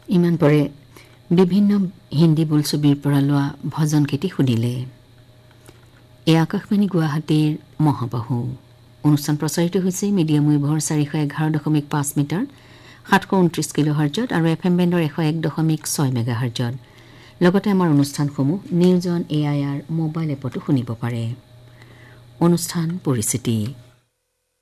ইমান পৰে বিভিন্ন হিন্দী বোলছবিৰ পৰা লোৱা ভজন কেটি শুনিলে। এই আকাশবাণী গুৱাহাটীৰ মহাবাহু অনুষ্ঠান প্ৰচাৰিত হৈছে মিডিয়াম ৱেভৰ 411.5 মিটাৰ 729 কিলোহাৰ্টজত আৰু FM বেণ্ডৰ 101.6 মেগাহাৰ্টজত। লগতে আমাৰ অনুষ্ঠানসমূহ নিউজ অন AIR মোবাইল এপতো শুনিব পাৰে। অনুষ্ঠান পৰিচিতি